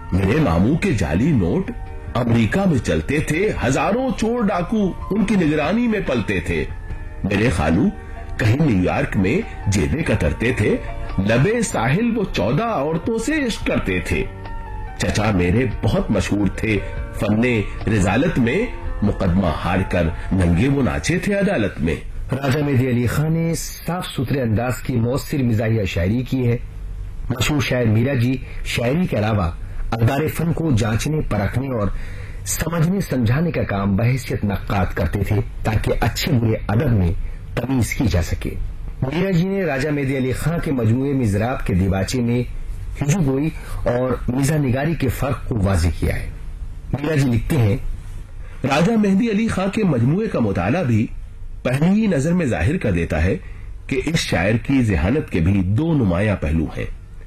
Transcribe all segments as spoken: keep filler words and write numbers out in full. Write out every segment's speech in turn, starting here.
मेरे मामू के जाली नोट अमेरिका में चलते थे, हजारों चोर डाकू उनकी निगरानी में पलते थे। मेरे खालू कहीं न्यूयॉर्क में जेबें कतरते थे, लबे साहिल वो चौदह औरतों से इश्क करते थे। चचा मेरे बहुत मशहूर थे फन्ने रिजालत में, मुकदमा हार कर नंगे वो नाचे थे अदालत में। राजा मेहदी अली खान ने साफ सुथरे अंदाज की मौसिर मिजाहिया शायरी की है। मशहूर शायर मीरा जी शायरी के अलावा अदारे फन को जांचने, परखने और समझने समझाने का काम बहैसियत नक्काद करते थे ताकि अच्छे बुरे अदब में तमीज की जा सके। मीरा जी ने राजा मेहदी अली खान के मजमूए मिजराब के दिबाचे में हिजुगोई और मिजानिगारी के फर्क को वाज़ेह किया है। मीरा जी लिखते हैं, राजा मेहदी अली खान के मजमूए का मुताला भी पहली ही नजर में जाहिर कर देता है कि इस शायर की ज़हानत के भी दो नुमाया पहलू हैं।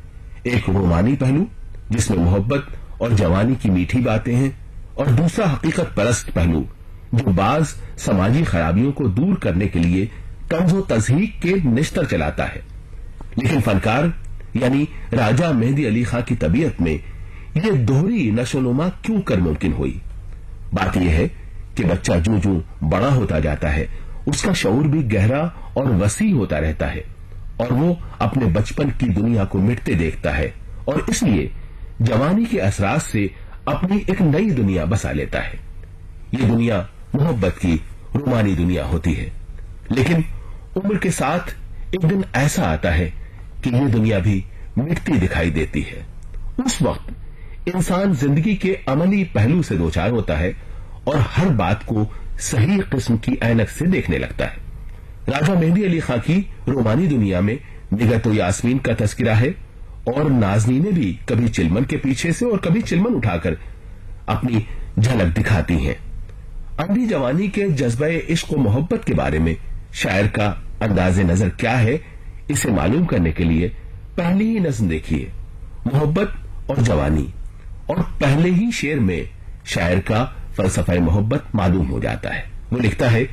एक रोमानी पहलू जिसमें मोहब्बत और जवानी की मीठी बातें हैं, और दूसरा हकीकत परस्त पहलू जो बाज समाजी खराबियों को दूर करने के लिए तंज़ो तज़हीक के निश्तर चलाता है। लेकिन फनकार यानी राजा मेहदी अली खान की तबीयत में यह दोहरी नशोनुमा क्यों कर मुमकिन हुई? बात यह है कि बच्चा जो जो बड़ा होता जाता है उसका शऊर भी गहरा और वसी होता रहता है, और वो अपने बचपन की दुनिया को मिटते देखता है, और इसलिए जवानी के असरात से अपनी एक नई दुनिया बसा लेता है। ये दुनिया मोहब्बत की रोमानी दुनिया होती है। लेकिन उम्र के साथ एक दिन ऐसा आता है कि ये दुनिया भी मिटती दिखाई देती है। उस वक्त इंसान जिंदगी के अमली पहलू से दो चार होता है और हर बात को सही किस्म की ऐनक से देखने लगता है। राजा मेहदी अली खान की रोमानी दुनिया में निगत यास्मीन का तस्करा है, और नाज़नीने भी कभी चिलमन के पीछे से और कभी चिलमन उठाकर अपनी झलक दिखाती हैं। अंधी जवानी के जज्बे इश्क और मोहब्बत के बारे में शायर का अंदाज़े नजर क्या है, इसे मालूम करने के लिए पहली ही नज़्म देखिए, मोहब्बत और जवानी, और पहले ही शेर में शायर का फलसफा मोहब्बत मालूम हो जाता है। वो लिखता है,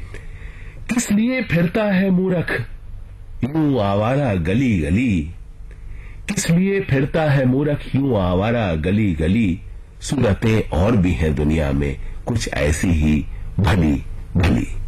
किस लिए फिरता है मूरख यूं आवारा गली गली, किस लिए फिरता है मूरख यूं आवारा गली गली, सूरतें और भी हैं दुनिया में कुछ ऐसी ही भली भली।